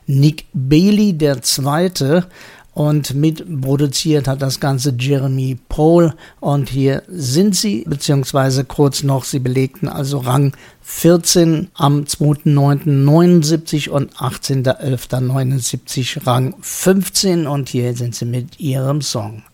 Nick Bailey II. Und mitproduziert hat das Ganze Jeremy Paul. Und hier sind sie, beziehungsweise kurz noch, sie belegten also Rang 14 am 2.9.79 und 18.11.79 Rang 15. Und hier sind sie mit ihrem Song.